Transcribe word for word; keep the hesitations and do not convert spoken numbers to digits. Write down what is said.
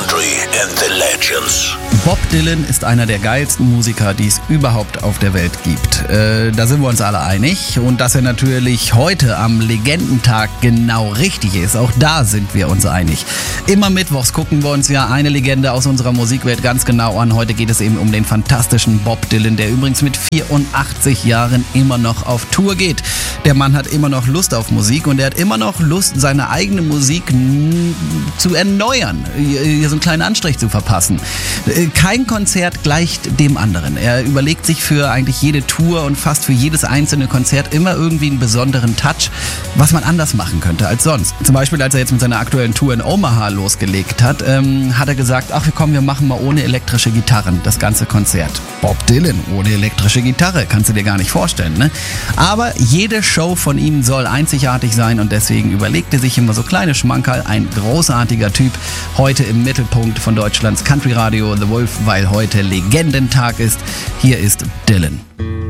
country and the legends. Bob Dylan ist einer der geilsten Musiker, die es überhaupt auf der Welt gibt. Äh, da sind wir uns alle einig. Und dass er natürlich heute am Legendentag genau richtig ist, auch da sind wir uns einig. Immer mittwochs gucken wir uns ja eine Legende aus unserer Musikwelt ganz genau an. Heute geht es eben um den fantastischen Bob Dylan, der übrigens mit vierundachtzig Jahren immer noch auf Tour geht. Der Mann hat immer noch Lust auf Musik und er hat immer noch Lust, seine eigene Musik n- zu erneuern, hier so einen kleinen Anstrich zu verpassen. Kein Konzert gleicht dem anderen. Er überlegt sich für eigentlich jede Tour und fast für jedes einzelne Konzert immer irgendwie einen besonderen Touch, was man anders machen könnte als sonst. Zum Beispiel, als er jetzt mit seiner aktuellen Tour in Omaha losgelegt hat, ähm, hat er gesagt, ach komm, wir machen mal ohne elektrische Gitarren das ganze Konzert. Bob Dylan ohne elektrische Gitarre, kannst du dir gar nicht vorstellen, ne? Aber jede Show von ihm soll einzigartig sein und deswegen überlegte sich immer so kleine Schmankerl, ein großartiger Typ, heute im Mittelpunkt von Deutschlands Country Radio The Wolf, weil heute Legendentag ist. Hier ist Dylan.